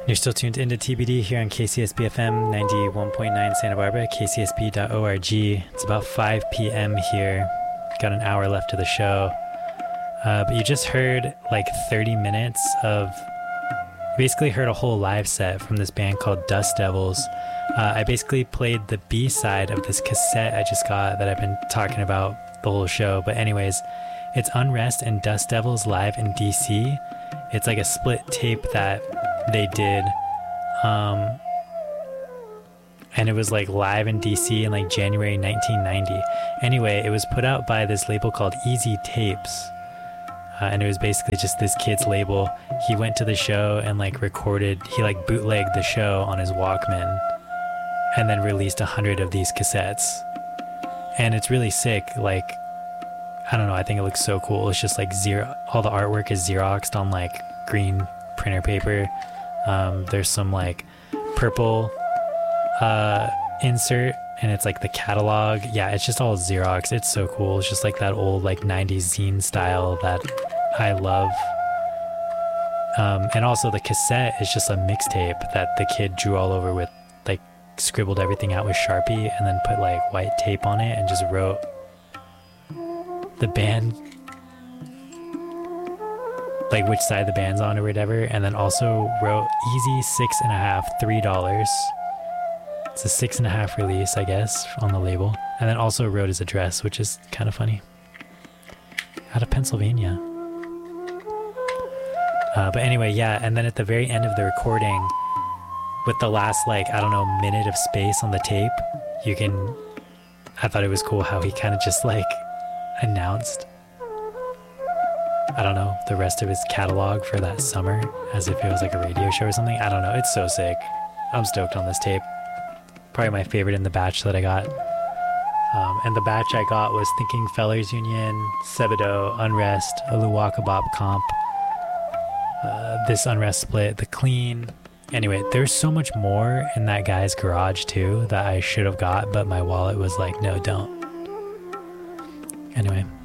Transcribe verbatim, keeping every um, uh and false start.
You're still tuned into T B D here on K C S B F M ninety-one point nine Santa Barbara, k c s b dot org. It's about five p.m. here. Got an hour left of the show. Uh, but you just heard like thirty minutes of... You basically heard a whole live set from this band called Dust Devils. Uh, I basically played the B-side of this cassette I just got that I've been talking about the whole show. But anyways, it's Unrest and Dust Devils live in D C. It's like a split tape that they did, um, and it was like live in D C in like January nineteen ninety. Anyway, it was put out by this label called Easy Tapes, uh, and it was basically just this kid's label. He went to the show and like recorded, he like bootlegged the show on his Walkman, and then released a hundred of these cassettes. And it's really sick. Like, I don't know, I think it looks so cool. It's just like zero, all the artwork is Xeroxed on like green printer paper. Um, there's some like purple uh, insert, and it's like the catalog. Yeah, it's just all Xerox. It's so cool. It's just like that old like nineties zine style that I love. Um, and also the cassette is just a mixtape that the kid drew all over with, like scribbled everything out with Sharpie and then put like white tape on it and just wrote the band, like which side the band's on or whatever, and then also wrote easy six and a half, three dollars. It's a six and a half release, I guess, on the label. And then also wrote his address, which is kind of funny. Out of Pennsylvania. Uh, but anyway, yeah, and then at the very end of the recording, with the last, like, I don't know, minute of space on the tape, you can, I thought it was cool how he kind of just, like, announced, I don't know, the rest of his catalog for that summer, as if it was like a radio show or something. I don't know. It's so sick. I'm stoked on this tape. Probably my favorite in the batch that I got. Um, and the batch I got was Thinking Fellers Union, Sebadoh, Unrest, a Luwaka Bop comp, uh, this Unrest split, The Clean. Anyway, there's so much more in that guy's garage too that I should have got, but my wallet was like, no, don't. Anyway.